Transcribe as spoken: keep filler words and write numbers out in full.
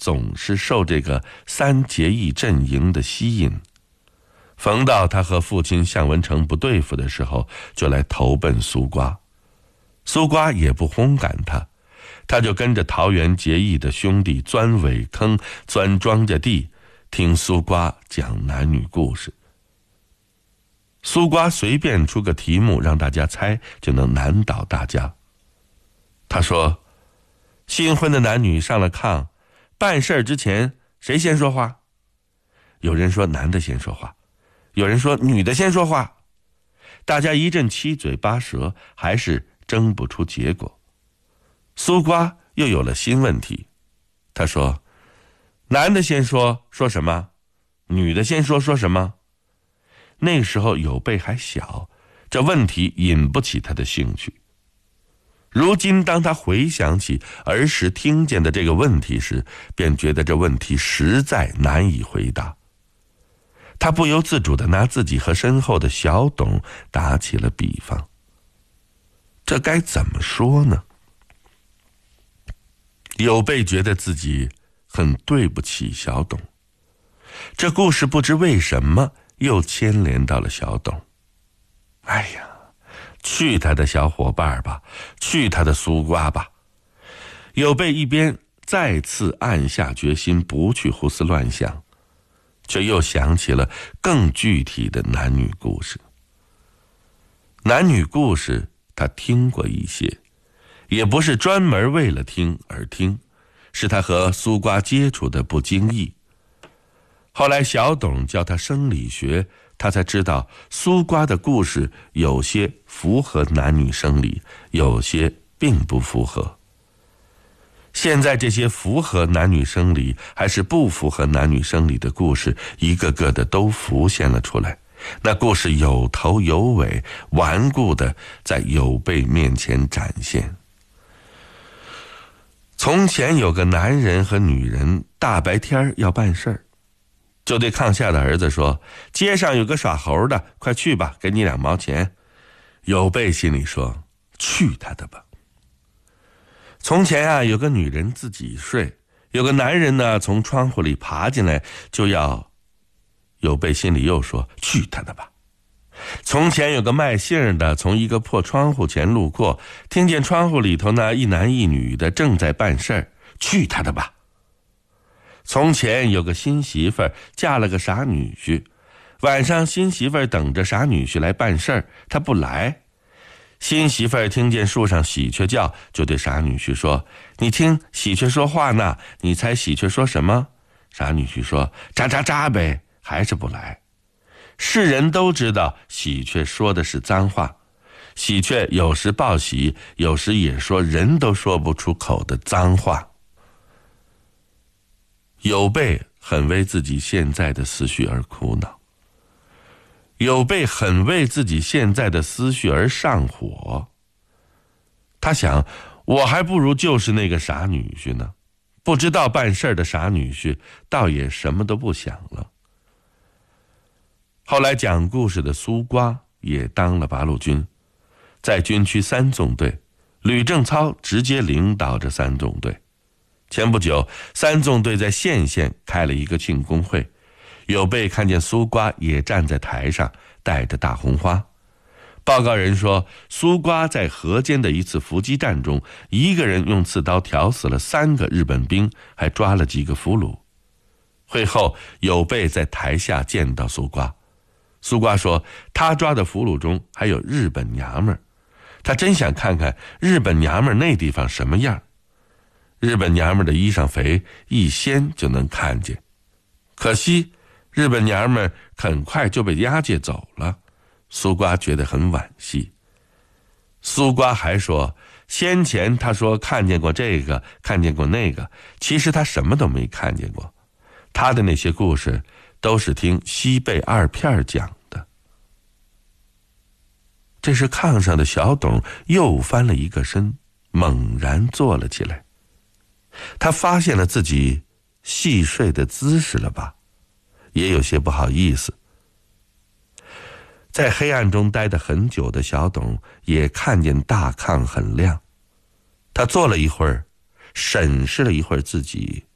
总是受这个三结义阵营的吸引，逢到他和父亲向文成不对付的时候，就来投奔苏瓜。苏瓜也不轰赶他，他就跟着桃园结义的兄弟钻苇坑、钻庄稼地，听苏瓜讲男女故事。苏瓜随便出个题目让大家猜，就能难倒大家。他说，新婚的男女上了炕，办事之前谁先说话？有人说男的先说话，有人说女的先说话，大家一阵七嘴八舌，还是争不出结果。苏瓜又有了新问题，他说，男的先说说什么？女的先说说什么？那个时候有备还小，这问题引不起他的兴趣。如今当他回想起儿时听见的这个问题时，便觉得这问题实在难以回答。他不由自主地拿自己和身后的小董打起了比方。这该怎么说呢？有备觉得自己很对不起小董，这故事不知为什么又牵连到了小董。哎呀，去他的小伙伴吧，去他的苏瓜吧。有备一边再次暗下决心不去胡思乱想，却又想起了更具体的男女故事。男女故事他听过一些，也不是专门为了听而听，是他和苏瓜接触的不经意。后来小董教他生理学，他才知道苏瓜的故事有些符合男女生理，有些并不符合。现在这些符合男女生理还是不符合男女生理的故事，一个个的都浮现了出来。那故事有头有尾，顽固的在有备面前展现。从前有个男人和女人大白天要办事儿，就对炕下的儿子说，街上有个耍猴的，快去吧，给你两毛钱。有备心里说，去他的吧。从前啊，有个女人自己睡，有个男人呢从窗户里爬进来就要，有备心里又说，去他的吧。从前有个卖杏的从一个破窗户前路过，听见窗户里头那一男一女的正在办事儿，去他的吧。从前有个新媳妇儿嫁了个傻女婿，晚上新媳妇儿等着傻女婿来办事儿，他不来。新媳妇儿听见树上喜鹊叫，就对傻女婿说，你听喜鹊说话呢，你猜喜鹊说什么？傻女婿说，喳喳喳呗，还是不来。世人都知道喜鹊说的是脏话，喜鹊有时报喜，有时也说人都说不出口的脏话。有备很为自己现在的思绪而苦恼，有备很为自己现在的思绪而上火。他想，我还不如就是那个傻女婿呢，不知道办事的傻女婿倒也什么都不想了。后来讲故事的苏瓜也当了八路军，在军区三纵队，吕正操直接领导着三纵队。前不久，三纵队在县县开了一个庆功会，有备看见苏瓜也站在台上，带着大红花。报告人说，苏瓜在河间的一次伏击战中，一个人用刺刀挑死了三个日本兵，还抓了几个俘虏。会后，有备在台下见到苏瓜，苏瓜说，他抓的俘虏中还有日本娘们儿，他真想看看日本娘们儿那地方什么样。日本娘们儿的衣裳肥，一掀就能看见。可惜日本娘们儿很快就被押解走了，苏瓜觉得很惋惜。苏瓜还说，先前他说看见过这个，看见过那个，其实他什么都没看见过，他的那些故事都是听西贝二片讲的。这时炕上的小董又翻了一个身，猛然坐了起来。他发现了自己细睡的姿势了吧，也有些不好意思。在黑暗中待得很久的小董也看见大炕很亮，他坐了一会儿，审视了一会儿自己，